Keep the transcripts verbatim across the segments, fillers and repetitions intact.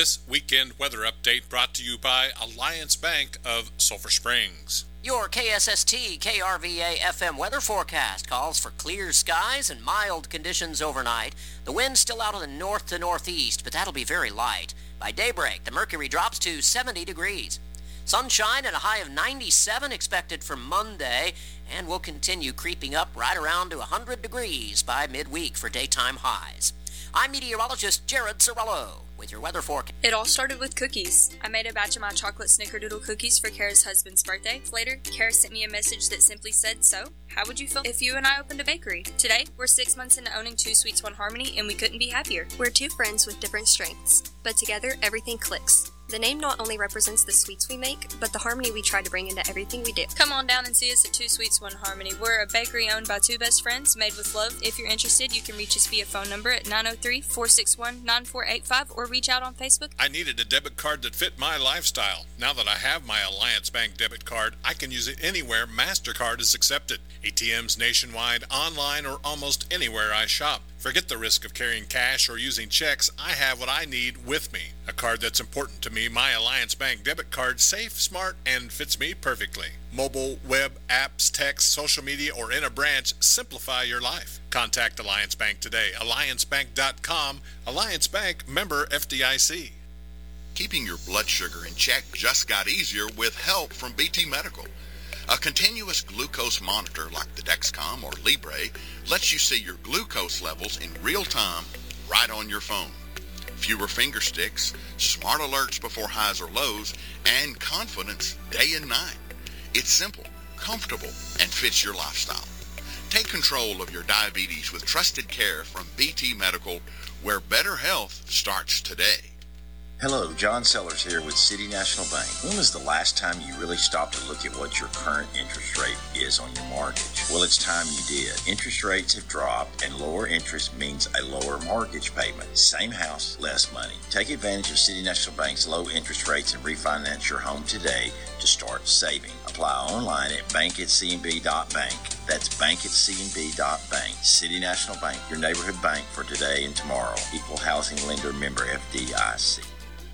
This weekend weather update brought to you by Alliance Bank of Sulphur Springs. Your K S S T K R V A F M weather forecast calls for clear skies and mild conditions overnight. The wind's still out of the north to northeast, but that'll be very light. By daybreak, the mercury drops to seventy degrees. Sunshine and a high of ninety-seven expected for Monday, and will continue creeping up right around to one hundred degrees by midweek for daytime highs. I'm meteorologist Jared Sorello with your weather forecast. It all started with cookies. I made a batch of my chocolate snickerdoodle cookies for Kara's husband's birthday. Later, Kara sent me a message that simply said, "So, how would you feel if you and I opened a bakery?" Today, we're six months into owning Two Sweets, One Harmony, and we couldn't be happier. We're two friends with different strengths, but together, everything clicks. The name not only represents the sweets we make, but the harmony we try to bring into everything we do. Come on down and see us at Two Sweets, One Harmony. We're a bakery owned by two best friends, made with love. If you're interested, you can reach us via phone number at nine oh three, four six one, nine four eight five or reach out on Facebook. I needed a debit card that fit my lifestyle. Now that I have my Alliance Bank debit card, I can use it anywhere MasterCard is accepted. A T Ms nationwide, online, or almost anywhere I shop. Forget the risk of carrying cash or using checks. I have what I need with me. A card that's important to me, my Alliance Bank debit card, safe, smart, and fits me perfectly. Mobile, web, apps, text, social media, or in a branch, simplify your life. Contact Alliance Bank today. alliance bank dot com. Alliance Bank, member F D I C. Keeping your blood sugar in check just got easier with help from B T Medical. A continuous glucose monitor like the Dexcom or Libre lets you see your glucose levels in real time right on your phone. Fewer finger sticks, smart alerts before highs or lows, and confidence day and night. It's simple, comfortable, and fits your lifestyle. Take control of your diabetes with trusted care from B T Medical, where better health starts today. Hello, John Sellers here with City National Bank. When was the last time you really stopped to look at what your current interest rate is on your mortgage? Well, it's time you did. Interest rates have dropped, and lower interest means a lower mortgage payment. Same house, less money. Take advantage of City National Bank's low interest rates and refinance your home today to start saving. Apply online at bank at c n b dot bank. That's bank at c n b dot bank. City National Bank, your neighborhood bank for today and tomorrow. Equal housing lender, member F D I C.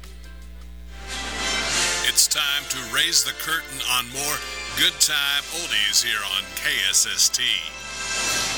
It's time to raise the curtain on more good time oldies here on K S S T.